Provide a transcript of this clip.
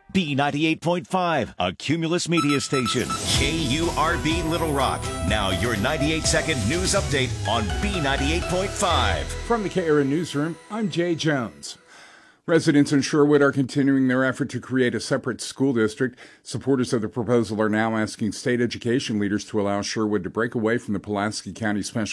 B98.5, a Cumulus media station. KURB Little Rock. Now your 98-second news update on B98.5. From the KRN Newsroom, I'm Jay Jones. Residents in Sherwood are continuing their effort to create a separate school district. Supporters of the proposal are now asking state education leaders to allow Sherwood to break away from the Pulaski County Special